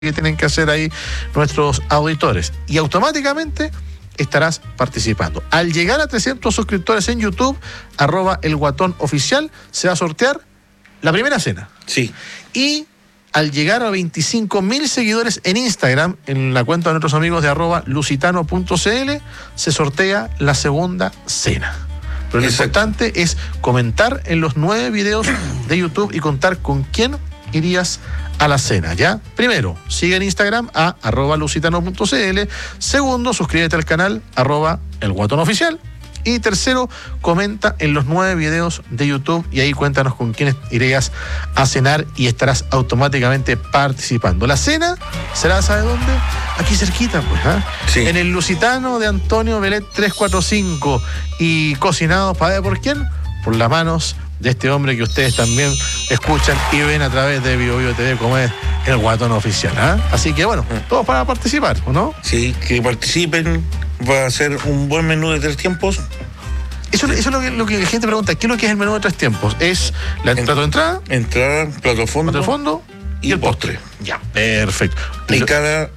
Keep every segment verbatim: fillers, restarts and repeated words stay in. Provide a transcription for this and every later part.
que tienen que hacer ahí nuestros auditores y automáticamente estarás participando. Al llegar a trescientos suscriptores en YouTube, arroba el guatón oficial, se va a sortear la primera cena. Sí. Y al llegar a veinticinco mil seguidores en Instagram, en la cuenta de nuestros amigos de arroba lusitano punto cl, se sortea la segunda cena. Pero lo Exacto. importante es comentar en los nueve videos de YouTube y contar con quién irías a la cena, ¿ya? Primero, sigue en Instagram a arroba lusitano punto cl. Segundo, suscríbete al canal arroba el guatón oficial. Y tercero, comenta en los nueve videos de YouTube y ahí cuéntanos con quién irías a cenar y estarás automáticamente participando. La cena será, ¿sabe dónde? Aquí cerquita, pues, ¿ah? Sí. En el Lusitano de Antonio Belet trescientos cuarenta y cinco y cocinados, ¿para ver por quién? Por las manos de este hombre que ustedes también escuchan y ven a través de Bio Bio T V, como es el guatón oficial, ¿ah? Así que bueno, todos para participar, ¿o no? Sí, que participen. Va a ser un buen menú de tres tiempos. Eso, eso es lo que, lo que la gente pregunta. ¿Qué es lo que es el menú de tres tiempos? Es la En- plato de entrada, Entrada, plato fondo, plato de fondo y, y el postre. postre. Ya, perfecto. Y Lo- cada,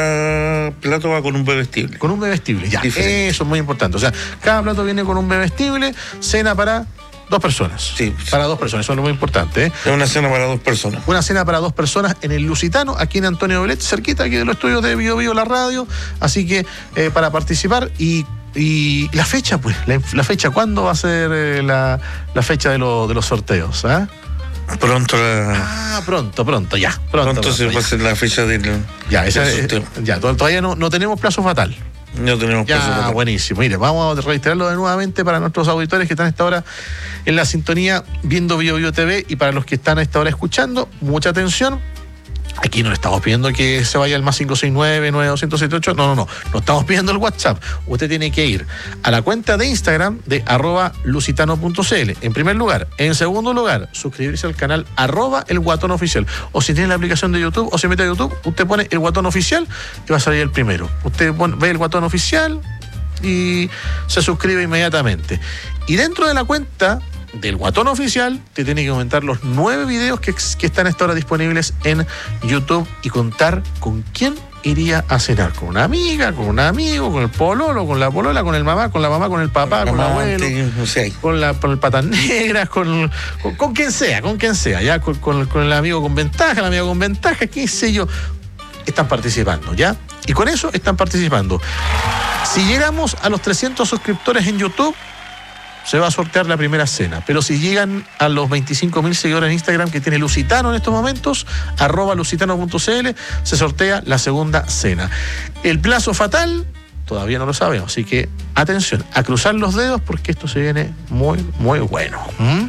cada plato va con un bebestible. Con un bebestible, ya. Diferente. Eso es muy importante. O sea, cada plato viene con un bebestible, cena para dos personas. Sí. Para dos personas, eso es lo muy importante, ¿eh? Es una cena para dos personas. Una cena para dos personas en el Lusitano, aquí en Antonio Belet, cerquita aquí de los estudios de Bio Bio, la radio. Así que eh, para participar y, y la fecha, pues, la, la fecha, ¿cuándo va a ser eh, la, la fecha de, lo- de los sorteos? ¿Ah? Pronto la, Ah, pronto, pronto, ya. Pronto, pronto se pronto, va a hacer la fecha del. ya, esa, del eh, sorteo. ya, to- todavía no, no tenemos plazo fatal. No tenemos Ya, plazo para- buenísimo. Mire, vamos a reiterarlo de nuevamente para nuestros auditores que están a esta hora en la sintonía viendo Bio Bio T V y para los que están a esta hora escuchando, mucha atención. Aquí no le estamos pidiendo que se vaya al más cinco seis nueve, nueve dos cero siete ocho. No, no, no. No estamos pidiendo el WhatsApp. Usted tiene que ir a la cuenta de Instagram de arroba lusitano punto cl. En primer lugar. En segundo lugar, suscribirse al canal arroba el guatón oficial. O si tiene la aplicación de YouTube o se mete a YouTube, usted pone el guatón oficial y va a salir el primero. Usted pone- ve el guatón oficial y se suscribe inmediatamente. Y dentro de la cuenta del guatón oficial te tiene que comentar los nueve videos que, que están a esta hora disponibles en YouTube y contar con quién iría a cenar, con una amiga, con un amigo, con el pololo, con la polola, con el mamá, con la mamá, con el papá, con el abuelo, Amante, no sé. con la con el patas negras, con, con, con quien sea, con quien sea, ya con, con, con el amigo con ventaja, el amigo con ventaja, qué sé yo, están participando, ¿ya? Y con eso están participando. Si llegamos a los trescientos suscriptores en YouTube, se va a sortear la primera cena. Pero si llegan a los veinticinco mil seguidores en Instagram que tiene Lusitano en estos momentos, arroba lusitano punto cl, se sortea la segunda cena. El plazo fatal todavía no lo sabemos, así que atención, a cruzar los dedos porque esto se viene muy, muy bueno. ¿Mm?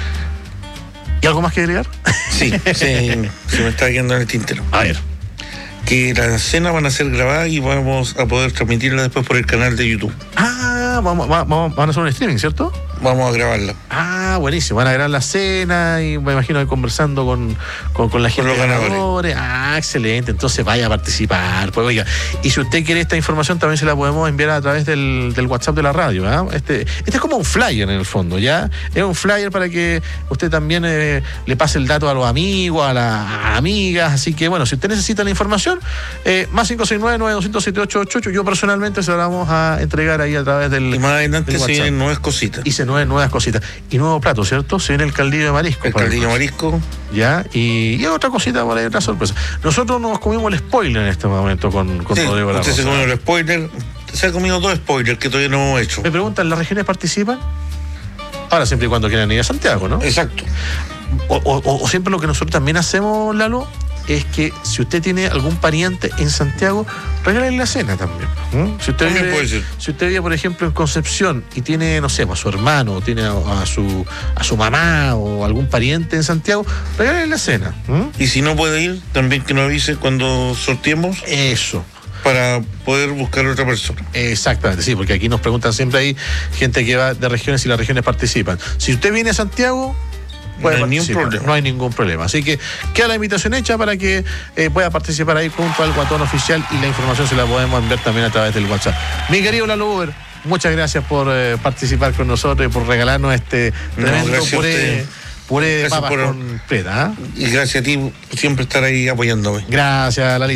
¿Y algo más que agregar? Sí, se, se me está quedando en el tintero. A ver. Que las cenas van a ser grabadas y vamos a poder transmitirlas después por el canal de YouTube. Ah, vamos, vamos, van a hacer un streaming, ¿cierto? Vamos a grabarla. Ah, buenísimo. Van a grabar la cena y me imagino que conversando con, con, con la gente los de ganadores. ganadores. Ah, excelente. Entonces vaya a participar. Pues oiga, y si usted quiere esta información también se la podemos enviar a través del, del WhatsApp de la radio. ¿Ah? Este, este es como un flyer en el fondo, ¿ya? Es un flyer para que usted también eh, le pase el dato a los amigos, a las amigas. Así que bueno, si usted necesita la información, eh, más cinco seis nueve, nueve dos cero siete ocho ocho ocho. Yo personalmente se la vamos a entregar ahí a través del. Y más adelante del se WhatsApp. vienen nuevas cositas. Y se nueve nuevas cositas. Y nuevo plato, ¿cierto? Se viene el caldillo de marisco. El para caldillo próximo. marisco. Ya, y, y otra cosita por ahí, otra sorpresa. Nosotros nos comimos el spoiler en este momento con, con Sí, Rodrigo La usted se Rosa. comió el spoiler. Se ha comido dos spoilers que todavía no hemos hecho. Me preguntan, ¿las regiones participan? Ahora, siempre y cuando quieran ir a Santiago, ¿no? Exacto. O, o- o siempre lo que nosotros también hacemos, Lalo, es que si usted tiene algún pariente en Santiago, regálale la cena también. ¿Mm? Si usted También vive, puede ser. si usted vive, por ejemplo, en Concepción y tiene, no sé, a su hermano, o tiene a, a su a su mamá o algún pariente en Santiago, regálale la cena. ¿Mm? Y si no puede ir, también que nos avise cuando sorteemos Eso. para poder buscar otra persona. Exactamente, sí, porque aquí nos preguntan siempre ahí gente que va de regiones y las regiones participan. Si usted viene a Santiago, puede No hay ningún participar, problema. no hay ningún problema. Así que queda la invitación hecha para que eh, pueda participar ahí junto al guatón oficial y la información se la podemos enviar también a través del WhatsApp. Mi querido Lalo Uber, muchas gracias por eh, participar con nosotros y por regalarnos este No, tremendo gracias a puré usted. puré de Gracias papas por- con freta. ¿eh? Y gracias a ti por siempre estar ahí apoyándome. Gracias, Lalito.